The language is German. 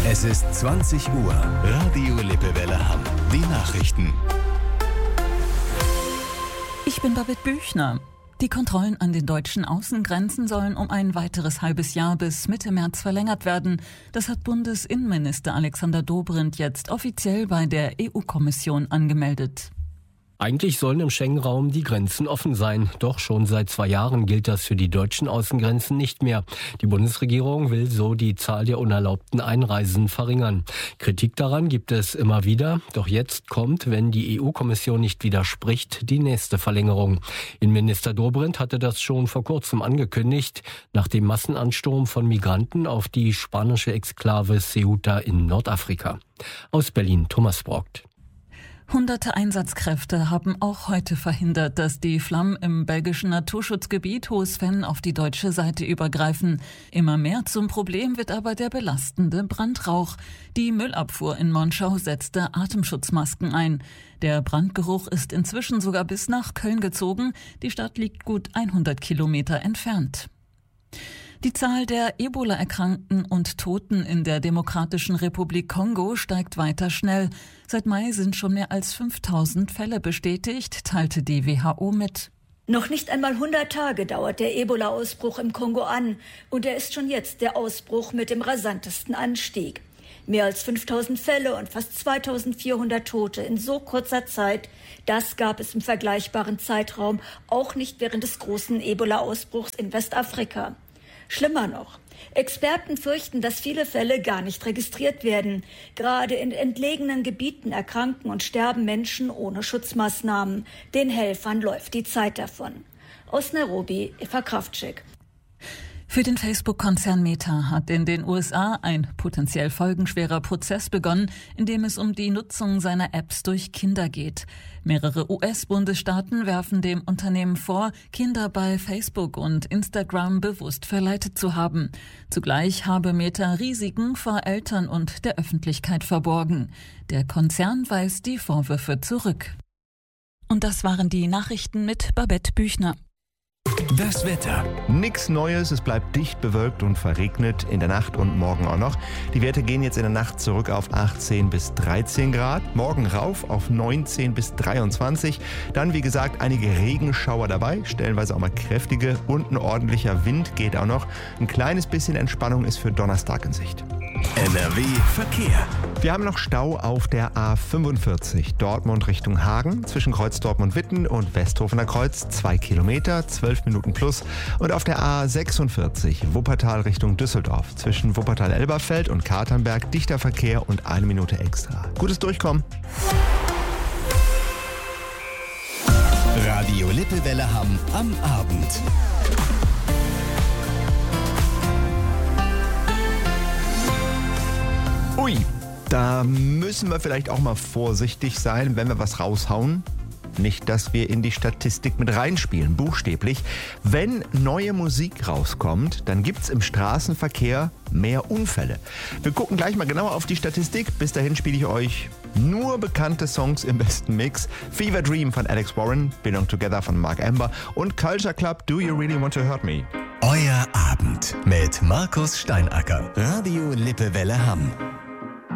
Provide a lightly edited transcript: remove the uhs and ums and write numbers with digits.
Es ist 20 Uhr. Radio Lippewelle Hamm. Die Nachrichten. Ich bin Babette Büchner. Die Kontrollen an den deutschen Außengrenzen sollen um ein weiteres halbes Jahr bis Mitte März verlängert werden. Das hat Bundesinnenminister Alexander Dobrindt jetzt offiziell bei der EU-Kommission angemeldet. Eigentlich sollen im Schengen-Raum die Grenzen offen sein. Doch schon seit 2 Jahren gilt das für die deutschen Außengrenzen nicht mehr. Die Bundesregierung will so die Zahl der unerlaubten Einreisen verringern. Kritik daran gibt es immer wieder. Doch jetzt kommt, wenn die EU-Kommission nicht widerspricht, die nächste Verlängerung. Innenminister Dobrindt hatte das schon vor kurzem angekündigt, nach dem Massenansturm von Migranten auf die spanische Exklave Ceuta in Nordafrika. Aus Berlin, Thomas Brockt. Hunderte Einsatzkräfte haben auch heute verhindert, dass die Flammen im belgischen Naturschutzgebiet Hohes-Venn auf die deutsche Seite übergreifen. Immer mehr zum Problem wird aber der belastende Brandrauch. Die Müllabfuhr in Monschau setzte Atemschutzmasken ein. Der Brandgeruch ist inzwischen sogar bis nach Köln gezogen. Die Stadt liegt gut 100 Kilometer entfernt. Die Zahl der Ebola-Erkrankten und Toten in der Demokratischen Republik Kongo steigt weiter schnell. Seit Mai sind schon mehr als 5000 Fälle bestätigt, teilte die WHO mit. Noch nicht einmal 100 Tage dauert der Ebola-Ausbruch im Kongo an und er ist schon jetzt der Ausbruch mit dem rasantesten Anstieg. Mehr als 5000 Fälle und fast 2400 Tote in so kurzer Zeit, das gab es im vergleichbaren Zeitraum auch nicht während des großen Ebola-Ausbruchs in Westafrika. Schlimmer noch, Experten fürchten, dass viele Fälle gar nicht registriert werden. Gerade in entlegenen Gebieten erkranken und sterben Menschen ohne Schutzmaßnahmen. Den Helfern läuft die Zeit davon. Aus Nairobi, Eva Kraftschick. Für den Facebook-Konzern Meta hat in den USA ein potenziell folgenschwerer Prozess begonnen, in dem es um die Nutzung seiner Apps durch Kinder geht. Mehrere US-Bundesstaaten werfen dem Unternehmen vor, Kinder bei Facebook und Instagram bewusst verleitet zu haben. Zugleich habe Meta Risiken vor Eltern und der Öffentlichkeit verborgen. Der Konzern weist die Vorwürfe zurück. Und das waren die Nachrichten mit Babette Büchner. Das Wetter. Nix Neues, es bleibt dicht bewölkt und verregnet in der Nacht und morgen auch noch. Die Werte gehen jetzt in der Nacht zurück auf 18 bis 13 Grad, morgen rauf auf 19 bis 23. Dann, wie gesagt, einige Regenschauer dabei, stellenweise auch mal kräftige und ein ordentlicher Wind geht auch noch. Ein kleines bisschen Entspannung ist für Donnerstag in Sicht. NRW Verkehr. Wir haben noch Stau auf der A45 Dortmund Richtung Hagen zwischen Kreuz Dortmund-Witten und Westhofener Kreuz 2 Kilometer, 12 Minuten plus. Und auf der A46 Wuppertal Richtung Düsseldorf zwischen Wuppertal-Elberfeld und Katernberg dichter Verkehr und 1 Minute extra. Gutes Durchkommen. Radio Lippewelle Hamm am Abend. Ui, da müssen wir vielleicht auch mal vorsichtig sein, wenn wir was raushauen. Nicht, dass wir in die Statistik mit reinspielen, buchstäblich. Wenn neue Musik rauskommt, dann gibt's im Straßenverkehr mehr Unfälle. Wir gucken gleich mal genauer auf die Statistik. Bis dahin spiele ich euch nur bekannte Songs im besten Mix. Fever Dream von Alex Warren, Belong Together von Mark Amber und Culture Club, Do You Really Want to Hurt Me? Euer Abend mit Markus Steinacker. Radio Lippewelle Hamm.